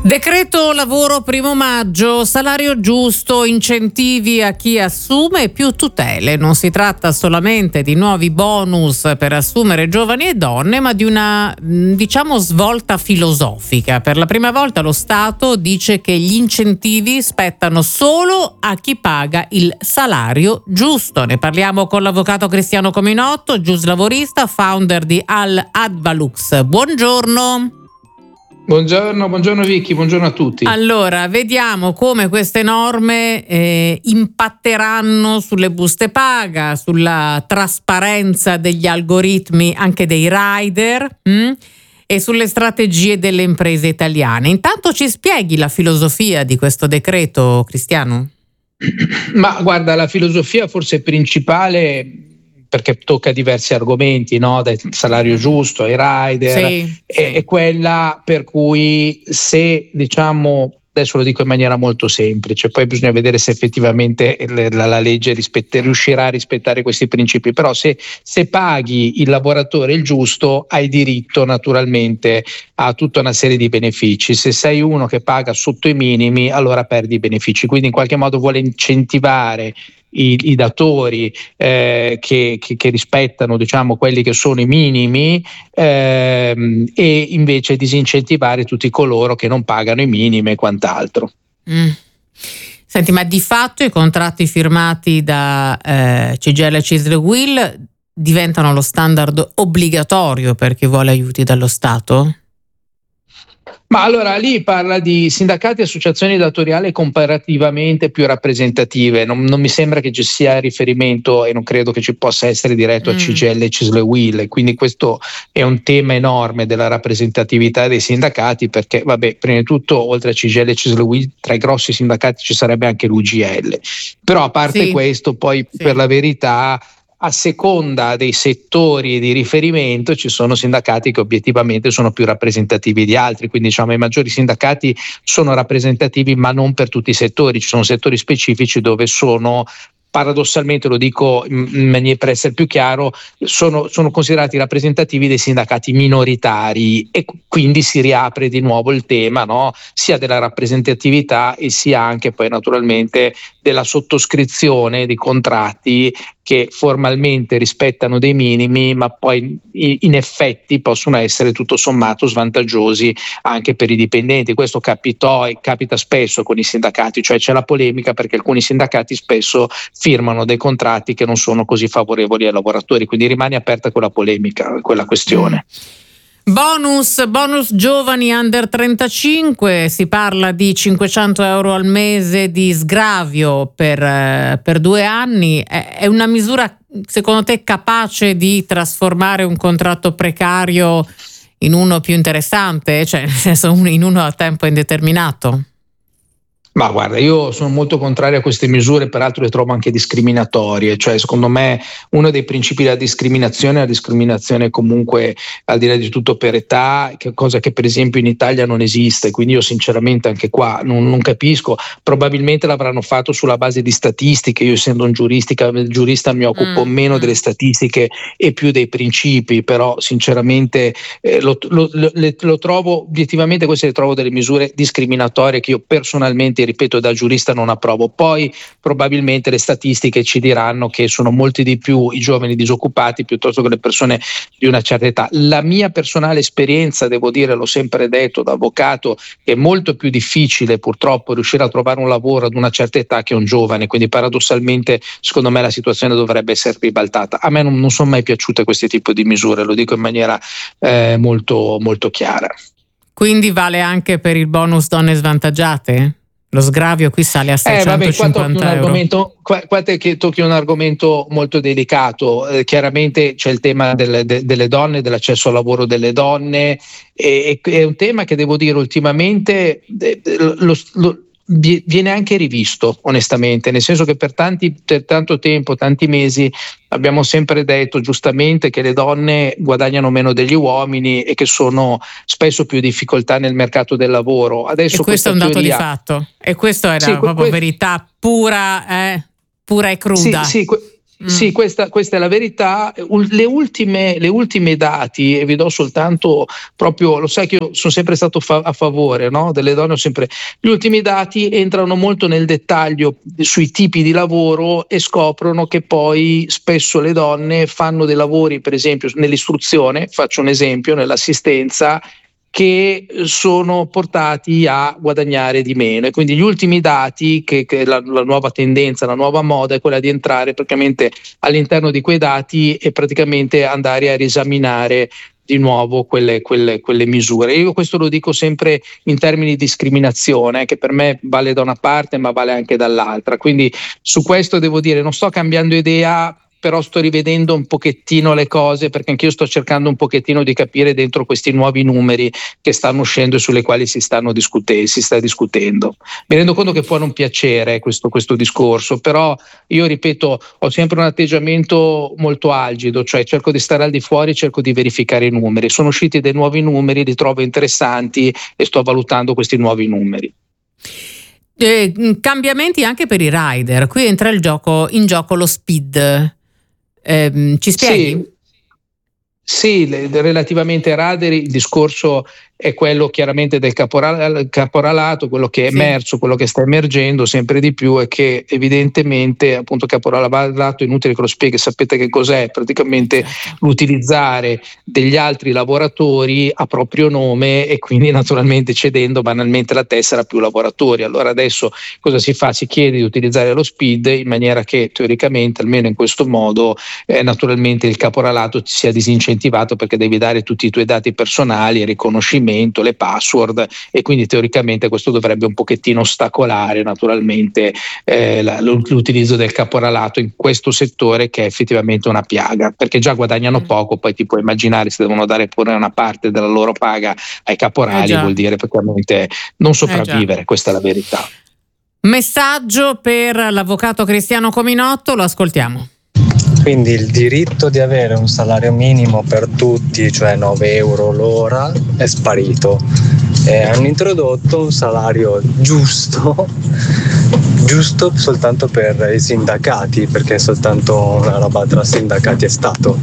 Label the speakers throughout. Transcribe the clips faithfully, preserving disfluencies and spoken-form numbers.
Speaker 1: Decreto lavoro primo maggio, salario giusto, incentivi a chi assume e più tutele. Non si tratta solamente di nuovi bonus per assumere giovani e donne, ma di una, diciamo, svolta filosofica. Per la prima volta lo Stato dice che gli incentivi spettano solo a chi paga il salario giusto. Ne parliamo con l'avvocato Cristiano Cominotto, giuslavorista, founder di Al Advalux. Buongiorno.
Speaker 2: Buongiorno, buongiorno Vicky, buongiorno a tutti.
Speaker 1: Allora, vediamo come queste norme eh, impatteranno sulle buste paga, sulla trasparenza degli algoritmi anche dei rider mh? e sulle strategie delle imprese italiane. Intanto ci spieghi la filosofia di questo decreto, Cristiano?
Speaker 2: Ma guarda, la filosofia forse principale, perché tocca diversi argomenti, no? Dal salario giusto ai rider,
Speaker 1: sì,
Speaker 2: è,
Speaker 1: sì.
Speaker 2: è quella per cui se diciamo, adesso lo dico in maniera molto semplice, poi bisogna vedere se effettivamente la, la legge rispette, riuscirà a rispettare questi principi, però se, se paghi il lavoratore il giusto hai diritto naturalmente a tutta una serie di benefici. Se sei uno che paga sotto i minimi, allora perdi i benefici, quindi in qualche modo vuole incentivare I, i datori eh, che, che, che rispettano, diciamo, quelli che sono i minimi ehm, e invece disincentivare tutti coloro che non pagano i minimi e quant'altro.
Speaker 1: Mm. Senti, ma di fatto i contratti firmati da eh, C G I L, C I S L e U I L diventano lo standard obbligatorio per chi vuole aiuti dallo Stato?
Speaker 2: Ma allora lì parla di sindacati e associazioni datoriali comparativamente più rappresentative, non, non mi sembra che ci sia riferimento e non credo che ci possa essere diretto mm. a C G I L, C I S L e U I L, quindi questo è un tema enorme della rappresentatività dei sindacati, perché vabbè, prima di tutto oltre a C G I L, C I S L e U I L tra i grossi sindacati ci sarebbe anche l'U G L, però a parte
Speaker 1: sì.
Speaker 2: questo poi sì. per la verità a seconda dei settori di riferimento ci sono sindacati che obiettivamente sono più rappresentativi di altri, quindi diciamo i maggiori sindacati sono rappresentativi ma non per tutti i settori, ci sono settori specifici dove sono, paradossalmente lo dico in maniera per essere più chiaro, sono, sono considerati rappresentativi dei sindacati minoritari e quindi si riapre di nuovo il tema, no? Sia della rappresentatività e sia anche poi naturalmente della sottoscrizione di contratti che formalmente rispettano dei minimi ma poi in effetti possono essere tutto sommato svantaggiosi anche per i dipendenti. Questo capitò e capita spesso con i sindacati, cioè c'è la polemica perché alcuni sindacati spesso firmano dei contratti che non sono così favorevoli ai lavoratori, quindi rimane aperta quella polemica, quella questione.
Speaker 1: Bonus, bonus giovani under trentacinque, si parla di cinquecento euro al mese di sgravio per, eh, per due anni. È, è una misura secondo te capace di trasformare un contratto precario in uno più interessante, cioè nel senso in uno a tempo indeterminato?
Speaker 2: Ma guarda, io sono molto contrario a queste misure, peraltro le trovo anche discriminatorie, cioè secondo me uno dei principi della discriminazione è la discriminazione comunque al di là di tutto per età, che cosa che per esempio in Italia non esiste, quindi io sinceramente anche qua non, non capisco, probabilmente l'avranno fatto sulla base di statistiche, io essendo un giuristica, giurista mi occupo mm. meno delle statistiche e più dei principi, però sinceramente eh, lo, lo, lo, le, lo trovo obiettivamente, queste le trovo delle misure discriminatorie che io personalmente, ripeto, da giurista non approvo. Poi probabilmente le statistiche ci diranno che sono molti di più i giovani disoccupati piuttosto che le persone di una certa età. La mia personale esperienza, devo dire, l'ho sempre detto da avvocato, che è molto più difficile purtroppo riuscire a trovare un lavoro ad una certa età che un giovane, quindi paradossalmente secondo me la situazione dovrebbe essere ribaltata. A me non, non sono mai piaciute questi tipi di misure, lo dico in maniera eh, molto, molto chiara.
Speaker 1: Quindi vale anche per il bonus donne svantaggiate? Lo sgravio qui sale a seicentocinquanta
Speaker 2: eh, vabbè,
Speaker 1: euro.
Speaker 2: Qua, qua te che tocchi un argomento molto delicato, eh, chiaramente c'è il tema delle, de, delle donne, dell'accesso al lavoro delle donne, e, e, è un tema che devo dire ultimamente eh, lo, lo, viene anche rivisto onestamente, nel senso che per, tanti, per tanto tempo, tanti mesi abbiamo sempre detto giustamente che le donne guadagnano meno degli uomini e che sono spesso più difficoltà nel mercato del lavoro. Adesso
Speaker 1: e questo è un dato
Speaker 2: teoria...
Speaker 1: di fatto, e questo è la
Speaker 2: sì,
Speaker 1: proprio
Speaker 2: que-
Speaker 1: verità pura, eh, pura e cruda.
Speaker 2: Sì, sì, que- Mm. Sì, questa, questa è la verità. Le ultime, le ultime dati, e vi do soltanto proprio, lo sai che io sono sempre stato fa- a favore, no? Delle donne, ho sempre. Gli ultimi dati entrano molto nel dettaglio sui tipi di lavoro e scoprono che poi spesso le donne fanno dei lavori, per esempio nell'istruzione, faccio un esempio, nell'assistenza, che sono portati a guadagnare di meno, e quindi gli ultimi dati, che, che la, la nuova tendenza, la nuova moda è quella di entrare praticamente all'interno di quei dati e praticamente andare a riesaminare di nuovo quelle, quelle, quelle misure. Io questo lo dico sempre in termini di discriminazione, che per me vale da una parte ma vale anche dall'altra, quindi su questo devo dire non sto cambiando idea, però sto rivedendo un pochettino le cose, perché anch'io sto cercando un pochettino di capire dentro questi nuovi numeri che stanno uscendo e sulle quali si stanno discutendo, si sta discutendo. Mi rendo conto che può non piacere questo, questo discorso, però io ripeto, ho sempre un atteggiamento molto algido, cioè cerco di stare al di fuori, cerco di verificare i numeri. Sono usciti dei nuovi numeri, li trovo interessanti e sto valutando questi nuovi numeri.
Speaker 1: Eh, cambiamenti anche per i rider. Qui entra il gioco, in gioco lo speed. Eh, ci spieghi?
Speaker 2: Sì, sì, le, relativamente ai radar il discorso è quello chiaramente del caporal- caporalato, quello che è emerso, sì. Quello che sta emergendo sempre di più è che evidentemente appunto caporalato, inutile che lo spieghi, sapete che cos'è? Praticamente certo. L'utilizzare degli altri lavoratori a proprio nome e quindi naturalmente cedendo banalmente la tessera a più lavoratori. Allora adesso cosa si fa? Si chiede di utilizzare lo speed in maniera che teoricamente, almeno in questo modo, eh, naturalmente il caporalato sia disincentivato, perché devi dare tutti i tuoi dati personali e riconoscimento, le password, e quindi teoricamente questo dovrebbe un pochettino ostacolare naturalmente eh, la, l'utilizzo del caporalato in questo settore, che è effettivamente una piaga, perché già guadagnano poco, poi ti puoi immaginare se devono dare pure una parte della loro paga ai caporali, eh vuol dire praticamente non sopravvivere, eh questa è la verità.
Speaker 1: Messaggio per l'avvocato Cristiano Cominotto, lo ascoltiamo.
Speaker 3: Quindi il diritto di avere un salario minimo per tutti, cioè nove euro l'ora, è sparito. E hanno introdotto un salario giusto, giusto soltanto per i sindacati, perché è soltanto una roba tra sindacati e Stato.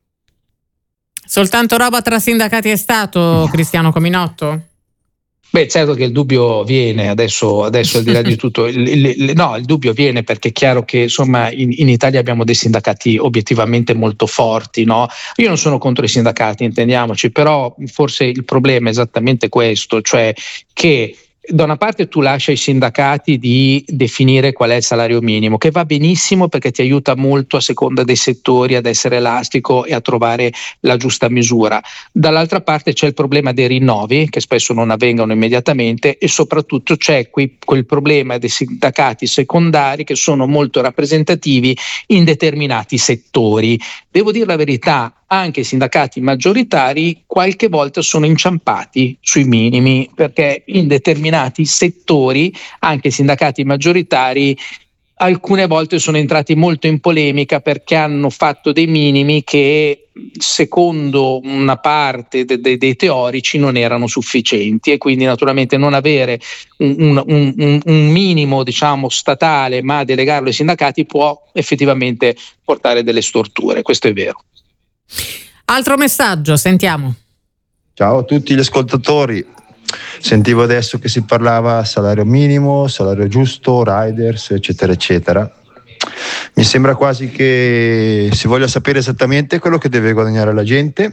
Speaker 1: Soltanto roba tra sindacati e Stato, Cristiano Cominotto?
Speaker 2: Beh, certo che il dubbio viene adesso, adesso al di là di tutto, il, il, il, no, il dubbio viene perché è chiaro che insomma in, in Italia abbiamo dei sindacati obiettivamente molto forti, no? Io non sono contro i sindacati, intendiamoci, però forse il problema è esattamente questo, cioè che da una parte tu lasci ai sindacati di definire qual è il salario minimo, che va benissimo perché ti aiuta molto a seconda dei settori ad essere elastico e a trovare la giusta misura. Dall'altra parte c'è il problema dei rinnovi, che spesso non avvengono immediatamente, e soprattutto c'è quei, quel problema dei sindacati secondari che sono molto rappresentativi in determinati settori. Devo dire la verità, anche i sindacati maggioritari qualche volta sono inciampati sui minimi, perché in determinati settori anche i sindacati maggioritari alcune volte sono entrati molto in polemica perché hanno fatto dei minimi che secondo una parte de- de- dei teorici non erano sufficienti, e quindi naturalmente non avere un, un, un, un minimo diciamo statale ma delegarlo ai sindacati può effettivamente portare delle storture, questo è vero.
Speaker 1: Altro messaggio, sentiamo.
Speaker 4: Ciao a tutti gli ascoltatori. Sentivo adesso che si parlava salario minimo, salario giusto, riders, eccetera, eccetera. Mi sembra quasi che si voglia sapere esattamente quello che deve guadagnare la gente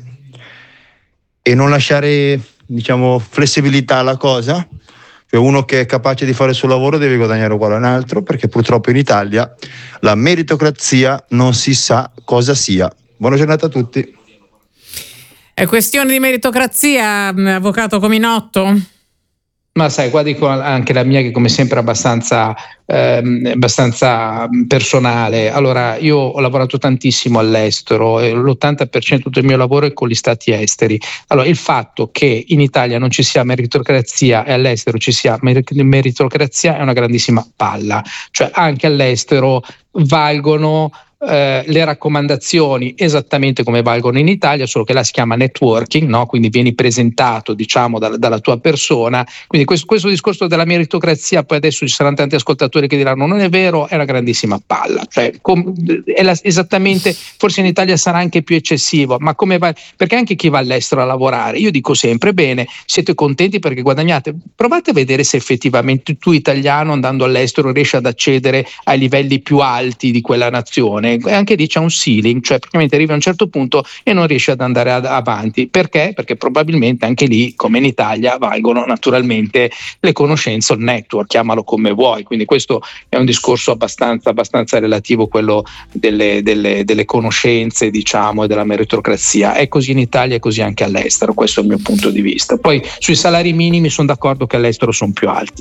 Speaker 4: e non lasciare, diciamo, flessibilità alla cosa. Cioè uno che è capace di fare il suo lavoro deve guadagnare uguale a un altro, perché purtroppo in Italia la meritocrazia non si sa cosa sia. Buona giornata a tutti.
Speaker 1: È questione di meritocrazia, avvocato Cominotto?
Speaker 2: Ma sai, qua dico anche la mia, che come sempre è abbastanza, ehm, abbastanza personale. Allora, io ho lavorato tantissimo all'estero e l'ottanta per cento del mio lavoro è con gli stati esteri. Allora, il fatto che in Italia non ci sia meritocrazia e all'estero ci sia meritocrazia è una grandissima palla. Cioè, anche all'estero valgono eh, le raccomandazioni esattamente come valgono in Italia, solo che là si chiama networking, no? Quindi vieni presentato, diciamo, dalla, dalla tua persona. Quindi questo, questo discorso della meritocrazia, poi adesso ci saranno tanti ascoltatori che diranno non è vero, è una grandissima palla, cioè com, è la, esattamente, forse in Italia sarà anche più eccessivo, ma come va, perché anche chi va all'estero a lavorare, io dico sempre bene, siete contenti perché guadagnate, provate a vedere se effettivamente tu italiano andando all'estero riesci ad accedere ai livelli più alti di quella nazione, e anche lì c'è un ceiling, cioè praticamente arrivi a un certo punto e non riesci ad andare ad, avanti, perché? Perché probabilmente anche lì come in Italia valgono naturalmente le conoscenze, il network, chiamalo come vuoi, quindi questo è un discorso abbastanza, abbastanza relativo, quello delle, delle, delle conoscenze, diciamo, e della meritocrazia. È così in Italia e così anche all'estero, questo è il mio punto di vista. Poi sui salari minimi sono d'accordo che all'estero sono più alti.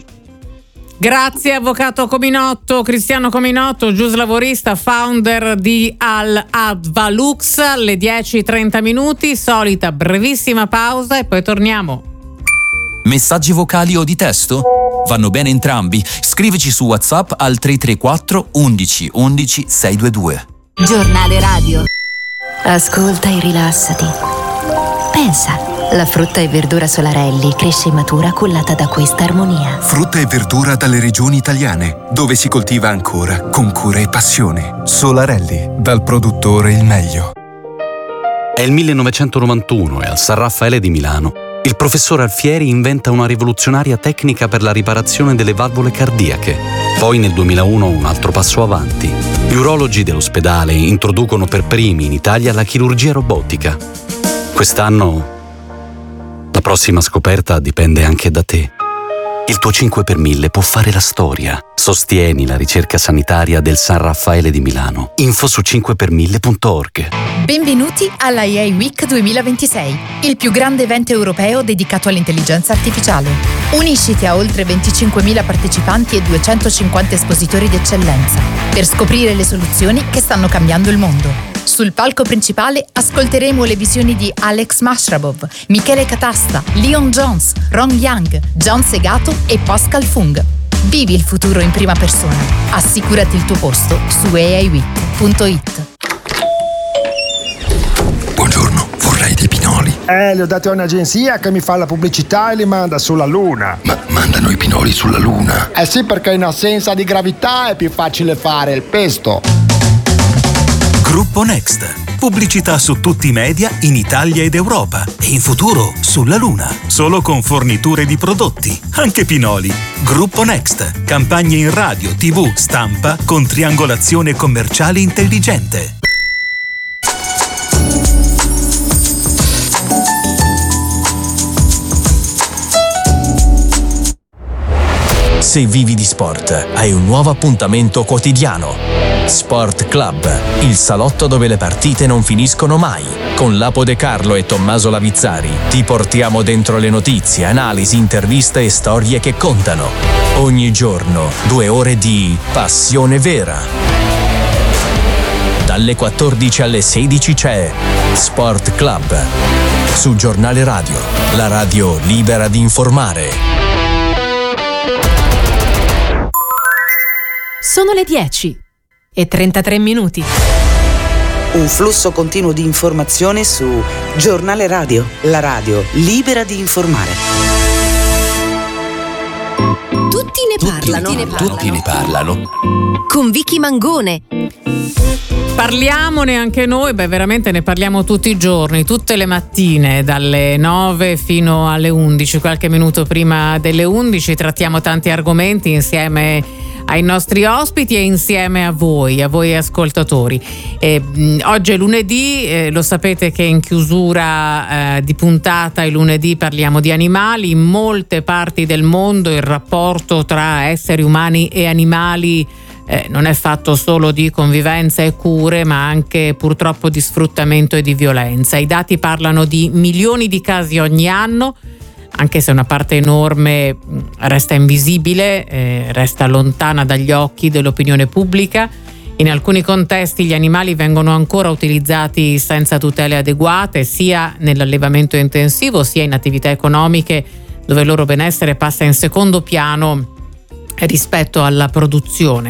Speaker 1: Grazie avvocato Cominotto, Cristiano Cominotto, giuslavorista, founder di Al Advalux. Alle dieci e trenta minuti, solita brevissima pausa e poi torniamo.
Speaker 5: Messaggi vocali o di testo? Vanno bene entrambi. Scrivici su WhatsApp al tre tre quattro undici undici seicentodventidue.
Speaker 6: Giornale radio. Ascolta e rilassati. Pensa. La frutta e verdura Solarelli cresce e matura cullata da questa armonia.
Speaker 7: Frutta e verdura dalle regioni italiane, dove si coltiva ancora con cura e passione. Solarelli, dal produttore il meglio.
Speaker 8: È il millenovecentonovantuno e al San Raffaele di Milano il professor Alfieri inventa una rivoluzionaria tecnica per la riparazione delle valvole cardiache. Poi nel duemilauno un altro passo avanti. Gli urologi dell'ospedale introducono per primi in Italia la chirurgia robotica. Quest'anno la prossima scoperta dipende anche da te. Il tuo cinque per mille può fare la storia. Sostieni la ricerca sanitaria del San Raffaele di Milano. Info su cinque per mille punto org.
Speaker 9: Benvenuti alla A I Week duemilaventisei, il più grande evento europeo dedicato all'intelligenza artificiale. Unisciti a oltre venticinquemila partecipanti e duecentocinquanta espositori d'eccellenza per scoprire le soluzioni che stanno cambiando il mondo. Sul palco principale ascolteremo le visioni di Alex Mashrabov, Michele Catasta, Leon Jones, Ron Young, John Segato e Pascal Fung. Vivi il futuro in prima persona. Assicurati il tuo posto su a i week punto it.
Speaker 7: Buongiorno, vorrei dei pinoli.
Speaker 10: Eh, li ho dati a un'agenzia che mi fa la pubblicità e li manda sulla Luna.
Speaker 7: Ma mandano i pinoli sulla Luna?
Speaker 10: Eh sì, perché in assenza di gravità è più facile fare il pesto.
Speaker 11: Gruppo Next. Pubblicità su tutti i media in Italia ed Europa e in futuro sulla Luna. Solo con forniture di prodotti, anche pinoli. Gruppo Next. Campagne in radio, tivù, stampa con triangolazione commerciale intelligente.
Speaker 12: Se vivi di sport, hai un nuovo appuntamento quotidiano. Sport Club, il salotto dove le partite non finiscono mai. Con Lapo De Carlo e Tommaso Lavizzari ti portiamo dentro le notizie, analisi, interviste e storie che contano. Ogni giorno due ore di passione vera. Dalle quattordici alle sedici c'è Sport Club su Giornale Radio, la radio libera di informare.
Speaker 13: Sono le dieci e trentatré minuti.
Speaker 14: Un flusso continuo di informazione su Giornale Radio, la radio libera di informare.
Speaker 13: Tutti ne parlano.
Speaker 5: Tutti ne parlano. Tutti ne parlano.
Speaker 13: Con Vicky Mangone.
Speaker 1: Parliamone anche noi, beh veramente ne parliamo tutti i giorni, tutte le mattine, dalle nove fino alle undici, qualche minuto prima delle undici, trattiamo tanti argomenti insieme ai nostri ospiti e insieme a voi, a voi ascoltatori. Eh, oggi è lunedì, eh, lo sapete che in chiusura eh, di puntata il lunedì parliamo di animali. In molte parti del mondo il rapporto tra esseri umani e animali eh, non è fatto solo di convivenza e cure, ma anche purtroppo di sfruttamento e di violenza. I dati parlano di milioni di casi ogni anno, anche se una parte enorme resta invisibile, eh, resta lontana dagli occhi dell'opinione pubblica. In alcuni contesti gli animali vengono ancora utilizzati senza tutele adeguate, sia nell'allevamento intensivo sia in attività economiche dove il loro benessere passa in secondo piano rispetto alla produzione.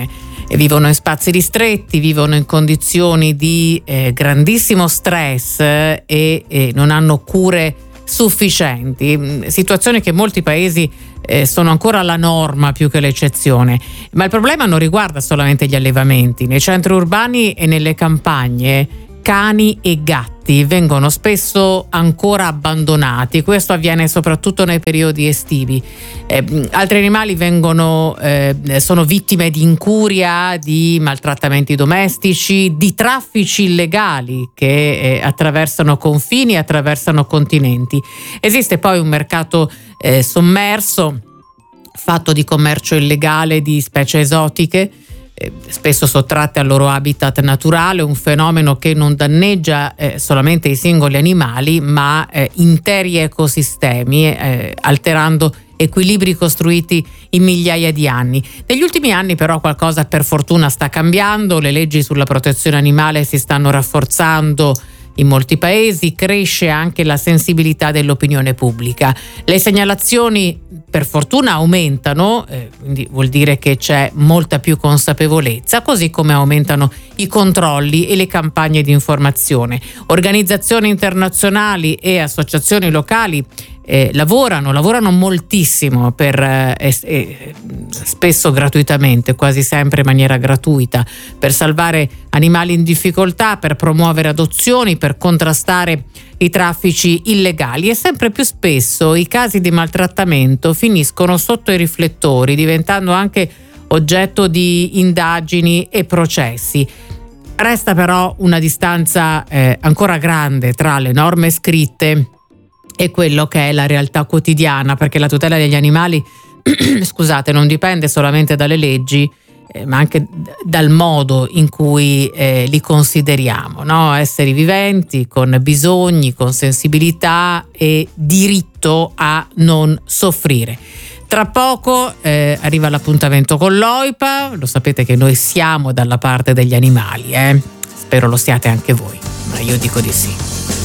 Speaker 1: e vivono in spazi ristretti, vivono in condizioni di eh, grandissimo stress eh, e, e non hanno cure sufficienti, situazioni che in molti paesi eh, sono ancora la norma più che l'eccezione. Ma il problema non riguarda solamente gli allevamenti. Nei centri urbani e nelle campagne cani e gatti vengono spesso ancora abbandonati. Questo avviene soprattutto nei periodi estivi. Eh, altri animali vengono, eh, sono vittime di incuria, di maltrattamenti domestici, di traffici illegali che eh, attraversano confini, attraversano continenti. Esiste poi un mercato eh, sommerso, fatto di commercio illegale di specie esotiche, spesso sottratte al loro habitat naturale, un fenomeno che non danneggia eh, solamente i singoli animali ma eh, interi ecosistemi, eh, alterando equilibri costruiti in migliaia di anni. Negli ultimi anni però qualcosa per fortuna sta cambiando, le leggi sulla protezione animale si stanno rafforzando in molti paesi, cresce anche la sensibilità dell'opinione pubblica. Le segnalazioni per fortuna aumentano, eh, quindi vuol dire che c'è molta più consapevolezza, così come aumentano i controlli e le campagne di informazione. Organizzazioni internazionali e associazioni locali Eh, lavorano, lavorano moltissimo per eh, eh, spesso gratuitamente, quasi sempre in maniera gratuita, per salvare animali in difficoltà, per promuovere adozioni, per contrastare i traffici illegali, e sempre più spesso i casi di maltrattamento finiscono sotto i riflettori, diventando anche oggetto di indagini e processi. Resta però una distanza eh, ancora grande tra le norme scritte e quello che è la realtà quotidiana, perché la tutela degli animali scusate, non dipende solamente dalle leggi, eh, ma anche d- dal modo in cui eh, li consideriamo, no? Esseri viventi con bisogni, con sensibilità e diritto a non soffrire. Tra poco eh, arriva l'appuntamento con l'O I P A, lo sapete che noi siamo dalla parte degli animali, eh? Spero lo siate anche voi, ma io dico di sì.